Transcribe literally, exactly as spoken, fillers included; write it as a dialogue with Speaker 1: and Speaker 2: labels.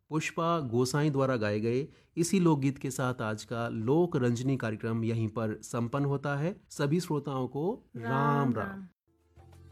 Speaker 1: पुष्पा गोसाई द्वारा गाए गए इसी लोकगीत के साथ आज का लोक रंजनी कार्यक्रम यहीं पर संपन्न होता है। सभी श्रोताओं को राम
Speaker 2: राम
Speaker 1: राम।
Speaker 2: राम।